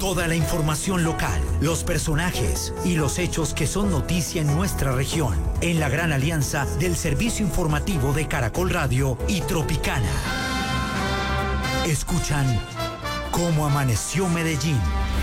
Toda la información local, los personajes y los hechos que son noticia en nuestra región, en la gran alianza del servicio informativo de Caracol Radio y Tropicana. Escuchan Cómo Amaneció Medellín.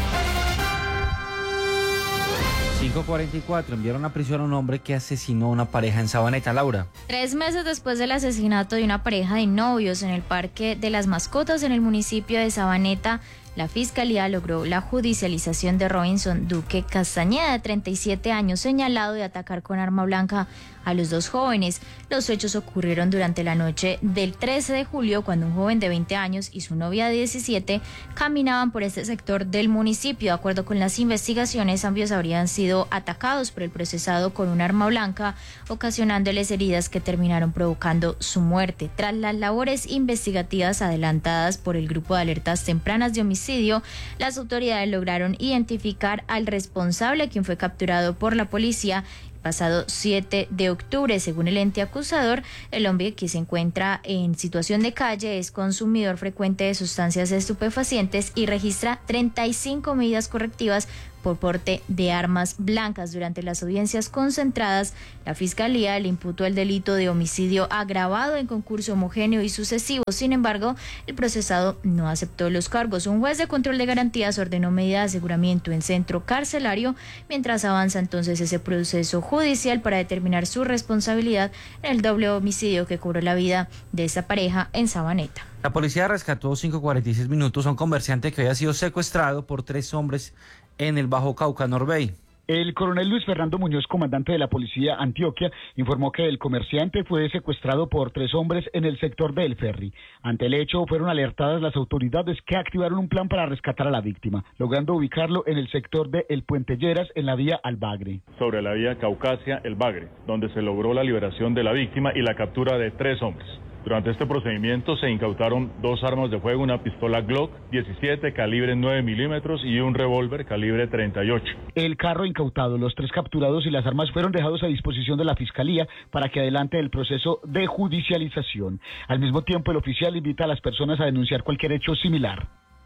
5:44, enviaron a prisión a un hombre que asesinó a una pareja en Sabaneta. Laura. 3 meses después del asesinato de una pareja de novios en el Parque de las Mascotas en el municipio de Sabaneta, la Fiscalía logró la judicialización de Robinson Duque Castañeda, de 37 años, señalado de atacar con arma blanca a los dos jóvenes. Los hechos ocurrieron durante la noche del 13 de julio, cuando un joven de 20 años y su novia de 17 caminaban por este sector del municipio. De acuerdo con las investigaciones, ambos habrían sido atacados por el procesado con un arma blanca, ocasionándoles heridas que terminaron provocando su muerte. Tras las labores investigativas adelantadas por el Grupo de Alertas Tempranas de Homicidio, las autoridades lograron identificar al responsable, quien fue capturado por la policía pasado 7 de octubre. Según el ente acusador, el hombre, que se encuentra en situación de calle, es consumidor frecuente de sustancias estupefacientes y registra 35 medidas correctivas por porte de armas blancas. Durante las audiencias concentradas, la Fiscalía le imputó el delito de homicidio agravado en concurso homogéneo y sucesivo. Sin embargo, el procesado no aceptó los cargos. Un juez de control de garantías ordenó medida de aseguramiento en centro carcelario, mientras avanza entonces ese proceso judicial para determinar su responsabilidad en el doble homicidio que cobró la vida de esa pareja en Sabaneta. La policía rescató 5:46 a un comerciante que había sido secuestrado por 3 hombres en el Bajo Cauca, Norbey. El coronel Luis Fernando Muñoz, comandante de la policía Antioquia, informó que el comerciante fue secuestrado por 3 hombres en el sector del Ferry. Ante el hecho, fueron alertadas las autoridades, que activaron un plan para rescatar a la víctima, logrando ubicarlo en el sector de El Puente Lleras, en la vía al Bagre. Sobre la vía Caucasia-El Bagre, donde se logró la liberación de la víctima y la captura de 3 hombres. Durante este procedimiento se incautaron 2 armas de fuego, una pistola Glock 17 calibre 9 milímetros y un revólver calibre 38. El carro incautado, los 3 capturados y las armas fueron dejados a disposición de la Fiscalía para que adelante el proceso de judicialización. Al mismo tiempo, el oficial invita a las personas a denunciar cualquier hecho similar.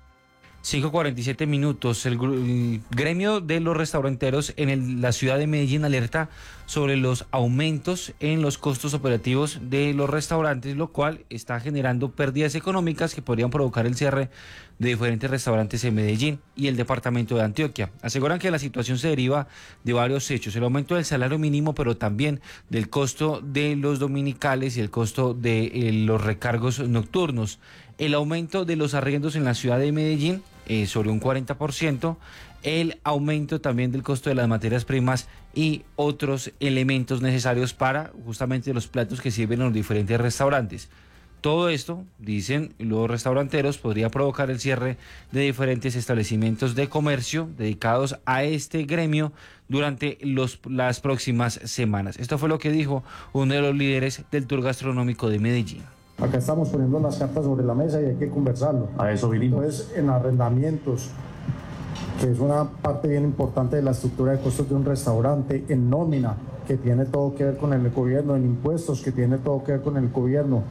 5:47, el gremio de los restauranteros en la ciudad de Medellín alerta sobre los aumentos en los costos operativos de los restaurantes, lo cual está generando pérdidas económicas que podrían provocar el cierre de diferentes restaurantes en Medellín y el departamento de Antioquia. Aseguran que la situación se deriva de varios hechos: el aumento del salario mínimo, pero también del costo de los dominicales y el costo de los recargos nocturnos. El aumento de los arriendos en la ciudad de Medellín sobre un 40%, el aumento también del costo de las materias primas y otros elementos necesarios para justamente los platos que sirven en los diferentes restaurantes. Todo esto, dicen los restauranteros, podría provocar el cierre de diferentes establecimientos de comercio dedicados a este gremio durante las próximas semanas. Esto fue lo que dijo uno de los líderes del tour gastronómico de Medellín. Acá estamos poniendo las cartas sobre la mesa y hay que conversarlo. A eso vinimos. Entonces, en arrendamientos, que es una parte bien importante de la estructura de costos de un restaurante, en nómina, que tiene todo que ver con el gobierno, en impuestos, que tiene todo que ver con el gobierno,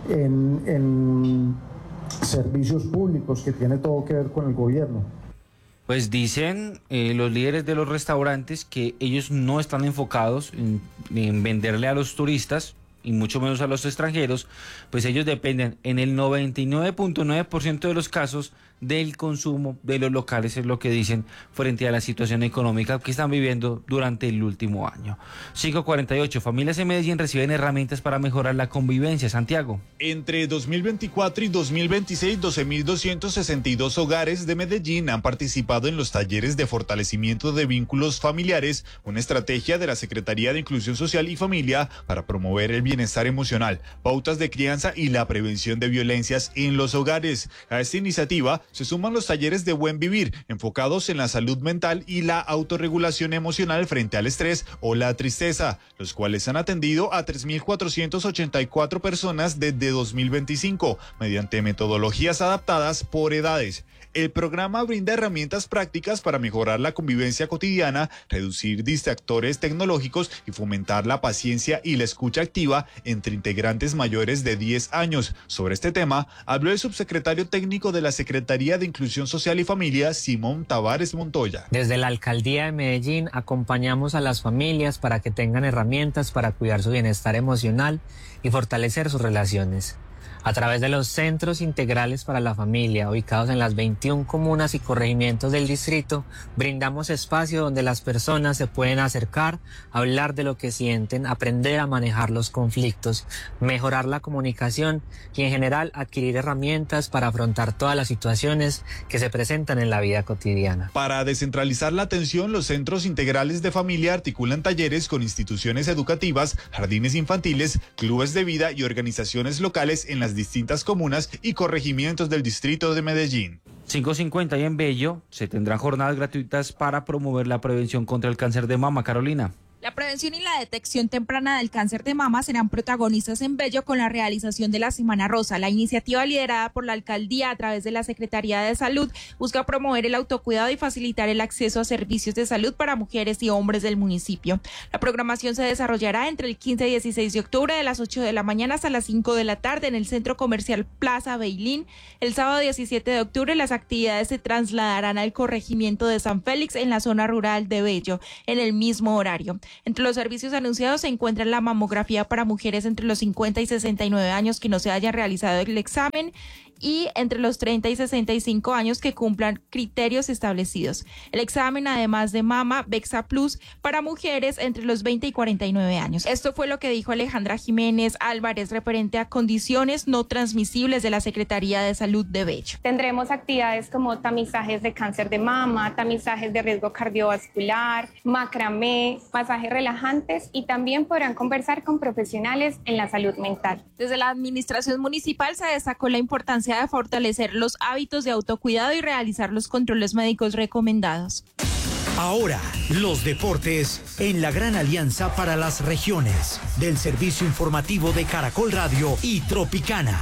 en servicios públicos, que tiene todo que ver con el gobierno. Pues dicen los líderes de los restaurantes que ellos no están enfocados en venderle a los turistas, y mucho menos a los extranjeros, pues ellos dependen en el 99.9% de los casos del consumo de los locales, es lo que dicen, frente a la situación económica que están viviendo durante el último año. 5:48, familias en Medellín reciben herramientas para mejorar la convivencia. Santiago. Entre 2024 y 2026, 12.262 hogares de Medellín han participado en los talleres de fortalecimiento de vínculos familiares, una estrategia de la Secretaría de Inclusión Social y Familia para promover el bienestar emocional, pautas de crianza y la prevención de violencias en los hogares. A esta iniciativa se suman los talleres de buen vivir, enfocados en la salud mental y la autorregulación emocional frente al estrés o la tristeza, los cuales han atendido a 3.484 personas desde 2025, mediante metodologías adaptadas por edades. El programa brinda herramientas prácticas para mejorar la convivencia cotidiana, reducir distractores tecnológicos y fomentar la paciencia y la escucha activa entre integrantes mayores de 10 años. Sobre este tema, habló el subsecretario técnico de la Secretaría Secretaría de Inclusión Social y Familia, Simón Tavares Montoya. Desde la Alcaldía de Medellín acompañamos a las familias para que tengan herramientas para cuidar su bienestar emocional y fortalecer sus relaciones. A través de los centros integrales para la familia, ubicados en las 21 comunas y corregimientos del distrito, brindamos espacio donde las personas se pueden acercar, hablar de lo que sienten, aprender a manejar los conflictos, mejorar la comunicación y en general adquirir herramientas para afrontar todas las situaciones que se presentan en la vida cotidiana. Para descentralizar la atención, los centros integrales de familia articulan talleres con instituciones educativas, jardines infantiles, clubes de vida y organizaciones locales en las distintas comunas y corregimientos del distrito de Medellín. 5:50 y en Bello se tendrán jornadas gratuitas para promover la prevención contra el cáncer de mama. Carolina. La prevención y la detección temprana del cáncer de mama serán protagonistas en Bello con la realización de la Semana Rosa. La iniciativa liderada por la alcaldía a través de la Secretaría de Salud busca promover el autocuidado y facilitar el acceso a servicios de salud para mujeres y hombres del municipio. La programación se desarrollará entre el 15 y 16 de octubre de las 8 de la mañana hasta las 5 de la tarde en el Centro Comercial Plaza Beilín. El sábado 17 de octubre las actividades se trasladarán al corregimiento de San Félix en la zona rural de Bello en el mismo horario. Entre los servicios anunciados se encuentran la mamografía para mujeres entre los 50 y 69 años que no se hayan realizado el examen y entre los 30 y 65 años que cumplan criterios establecidos. El examen, además de mama, Bexa Plus para mujeres entre los 20 y 49 años. Esto fue lo que dijo Alejandra Jiménez Álvarez, referente a condiciones no transmisibles de la Secretaría de Salud de Bello. Tendremos actividades como tamizajes de cáncer de mama, tamizajes de riesgo cardiovascular, macramé, masajes relajantes y también podrán conversar con profesionales en la salud mental. Desde la administración municipal se destacó la importancia de fortalecer los hábitos de autocuidado y realizar los controles médicos recomendados. Ahora, los deportes en la gran alianza para las regiones del servicio informativo de Caracol Radio y Tropicana.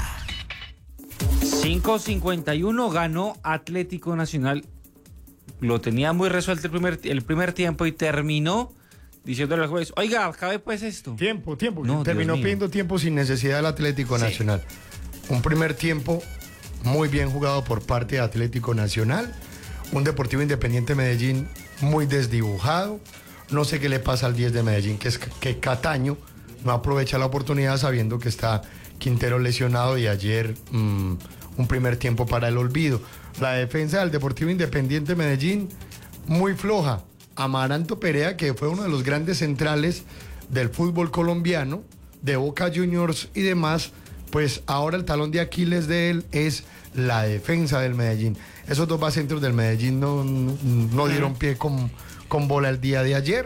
5:51 ganó Atlético Nacional. Lo tenía muy resuelto el primer tiempo y terminó diciéndole al juez, oiga, acabe pues esto. Tiempo. No, terminó pidiendo tiempo sin necesidad del Atlético Nacional. Un primer tiempo muy bien jugado por parte de Atlético Nacional. Un Deportivo Independiente Medellín muy desdibujado. No sé qué le pasa al 10 de Medellín, que Cataño no aprovecha la oportunidad sabiendo que está Quintero lesionado y ayer un primer tiempo para el olvido. La defensa del Deportivo Independiente Medellín muy floja. Amaranto Perea, que fue uno de los grandes centrales del fútbol colombiano, de Boca Juniors y demás, pues ahora el talón de Aquiles de él es la defensa del Medellín. Esos dos bacentros del Medellín no dieron pie con bola el día de ayer.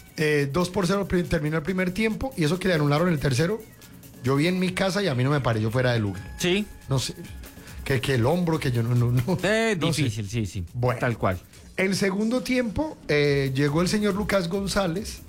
2-0 terminó el primer tiempo y eso que le anularon el tercero. Yo vi en mi casa y a mí no me pareció fuera de lugar. Sí. No sé, que el hombro, que yo no difícil, sé. sí. Bueno, tal cual. El segundo tiempo llegó el señor Lucas González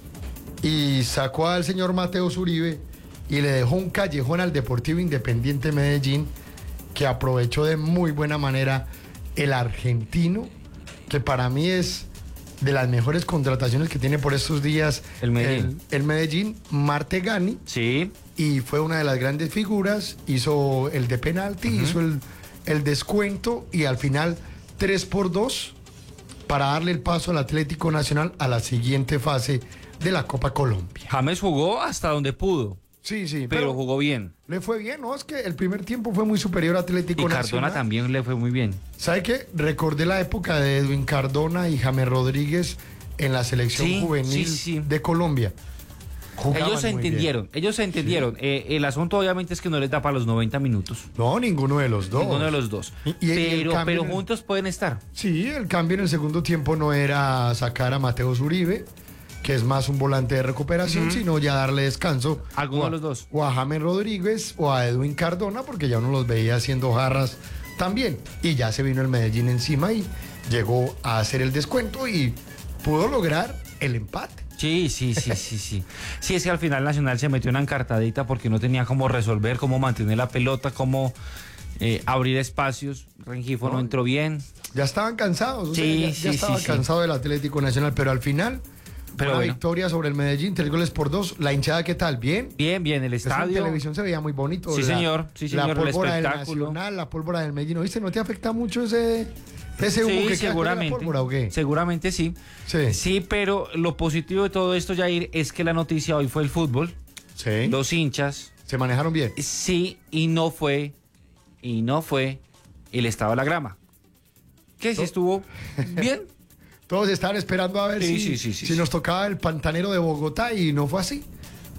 y sacó al señor Mateo Uribe y le dejó un callejón al Deportivo Independiente Medellín, que aprovechó de muy buena manera el argentino, que para mí es de las mejores contrataciones que tiene por estos días el Medellín, Martegani. Sí. Y fue una de las grandes figuras, hizo el de penalti, hizo el descuento y al final 3-2 para darle el paso al Atlético Nacional a la siguiente fase de la Copa Colombia. James jugó hasta donde pudo. Sí, pero jugó bien. Le fue bien, ¿no? Es que el primer tiempo fue muy superior a Atlético Nacional. Y Cardona también le fue muy bien. ¿Sabe qué? Recordé la época de Edwin Cardona y James Rodríguez en la selección juvenil de Colombia. Ellos se entendieron. El asunto obviamente es que no les da para los 90 minutos. No, ninguno de los dos. Pero juntos pueden estar. Sí, el cambio en el segundo tiempo no era sacar a Mateo Uribe, que es más un volante de recuperación, sino ya darle descanso alguno de los dos, o a James Rodríguez o a Edwin Cardona, porque ya uno los veía haciendo jarras también, y ya se vino el Medellín encima y llegó a hacer el descuento y pudo lograr el empate. Sí. Sí, es que al final Nacional se metió una encartadita porque no tenía cómo resolver, cómo mantener la pelota, cómo abrir espacios. Rengifo no entró bien. Ya estaban cansados, ya estaba cansado del Atlético Nacional, pero al final Pero una bueno. victoria sobre el Medellín, 3-2. La hinchada, ¿qué tal? ¿Bien? Bien, el En estadio. televisión se veía muy bonito. Sí, señor, La el pólvora del espectáculo. Nacional, la pólvora del Medellín. ¿Oíste? ¿No te afecta mucho ese humo que queda con la pólvora o qué? Seguramente sí. Sí. Sí, pero lo positivo de todo esto, Jair, es que la noticia hoy fue el fútbol. Sí. Los hinchas. ¿Se manejaron bien? Sí, y no fue el estado de la grama. Que sí estuvo bien. Todos estaban esperando a ver Sí, si nos tocaba el pantanero de Bogotá y no fue así.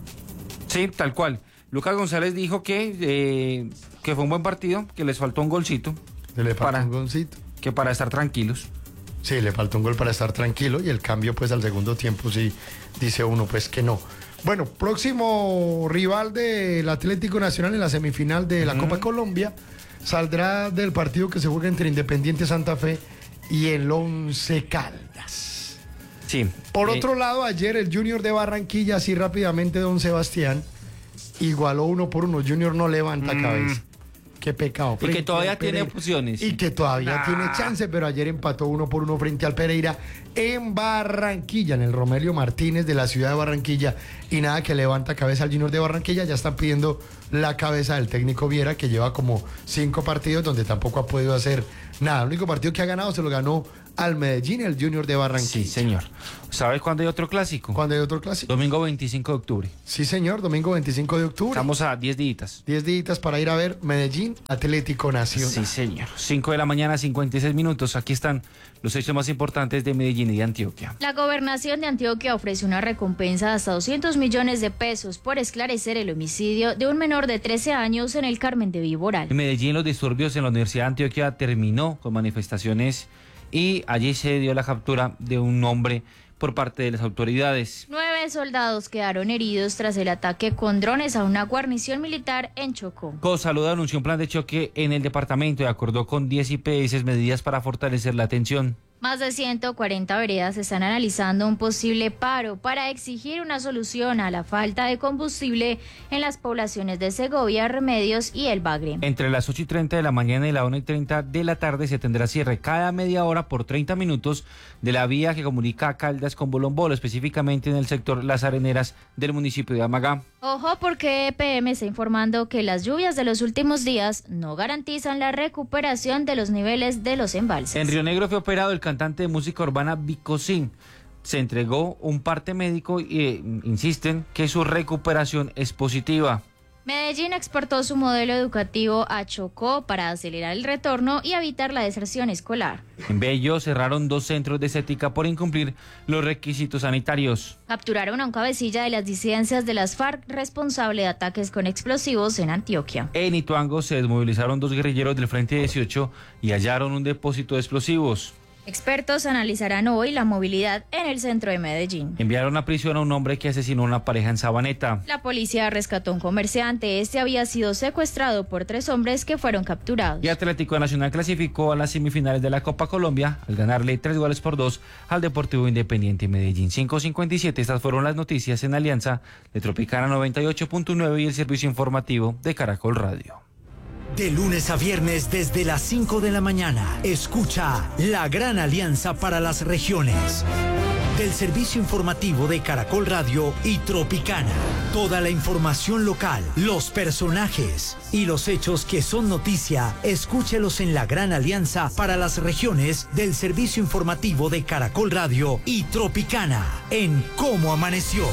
Sí, tal cual. Lucas González dijo que fue un buen partido, que les faltó un golcito. Le faltó un golcito. Que para estar tranquilos. Sí, le faltó un gol para estar tranquilo y el cambio pues al segundo tiempo sí dice uno pues que no. Bueno, próximo rival del Atlético Nacional en la semifinal de la Copa Colombia saldrá del partido que se juega entre Independiente Santa Fe y el Once Caldas. Sí. Por otro lado, ayer el Junior de Barranquilla, así rápidamente, don Sebastián, igualó 1-1. Junior no levanta cabeza. Qué pecado. Y que todavía Pereira. tiene opciones. Y que todavía tiene chance, pero ayer empató 1-1 frente al Pereira en Barranquilla, en el Romelio Martínez de la ciudad de Barranquilla. Y nada, que levanta cabeza al Junior de Barranquilla. Ya están pidiendo la cabeza del técnico Viera, que lleva como 5 partidos donde tampoco ha podido hacer nada. El único partido que ha ganado se lo ganó al Medellín, el Junior de Barranquilla. Sí, señor. ¿Sabes cuándo hay otro clásico? ¿Cuándo hay otro clásico? Domingo 25 de octubre. Sí, señor, domingo 25 de octubre. Estamos a 10 días. 10 días para ir a ver Medellín Atlético Nacional. Sí, señor. 5 de la mañana, 56 minutos. Aquí están los hechos más importantes de Medellín y de Antioquia. La gobernación de Antioquia ofrece una recompensa de hasta 200 millones de pesos por esclarecer el homicidio de un menor de 13 años en el Carmen de Viboral. En Medellín, los disturbios en la Universidad de Antioquia terminó con manifestaciones y allí se dio la captura de un hombre por parte de las autoridades. 9 soldados quedaron heridos tras el ataque con drones a una guarnición militar en Chocó. Salud anunció un plan de choque en el departamento y acordó con 10 IPS medidas para fortalecer la atención. Más de 140 veredas están analizando un posible paro para exigir una solución a la falta de combustible en las poblaciones de Segovia, Remedios y El Bagre. Entre las 8:30 de la mañana y la 1:30 de la tarde se tendrá cierre cada media hora por 30 minutos de la vía que comunica Caldas con Bolombolo, específicamente en el sector Las Areneras del municipio de Amagá. Ojo, porque EPM está informando que las lluvias de los últimos días no garantizan la recuperación de los niveles de los embalses. En Río Negro fue operado el cantante de música urbana Vicosín. Se entregó un parte médico y insisten que su recuperación es positiva. Medellín exportó su modelo educativo a Chocó para acelerar el retorno y evitar la deserción escolar. En Bello cerraron 2 centros de estética por incumplir los requisitos sanitarios. Capturaron a un cabecilla de las disidencias de las FARC responsable de ataques con explosivos en Antioquia. En Ituango se desmovilizaron 2 guerrilleros del Frente 18 y hallaron un depósito de explosivos. Expertos analizarán hoy la movilidad en el centro de Medellín. Enviaron a prisión a un hombre que asesinó a una pareja en Sabaneta. La policía rescató a un comerciante. Este había sido secuestrado por 3 hombres que fueron capturados. Y Atlético Nacional clasificó a las semifinales de la Copa Colombia al ganarle 3-2 al Deportivo Independiente Medellín. 5:57. Estas fueron las noticias en Alianza de Tropicana 98.9 y el servicio informativo de Caracol Radio. De lunes a viernes desde las 5 de la mañana, escucha La Gran Alianza para las Regiones. Del servicio informativo de Caracol Radio y Tropicana. Toda la información local, los personajes y los hechos que son noticia, escúchelos en La Gran Alianza para las Regiones del servicio informativo de Caracol Radio y Tropicana en Cómo Amaneció.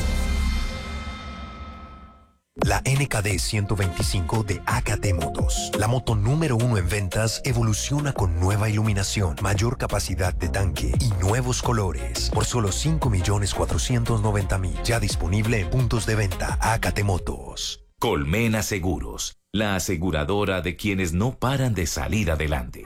La NKD 125 de AKT Motos, la moto número 1 en ventas, evoluciona con nueva iluminación, mayor capacidad de tanque y nuevos colores. Por solo 5.490.000, ya disponible en puntos de venta AKT Motos. Colmena Seguros, la aseguradora de quienes no paran de salir adelante.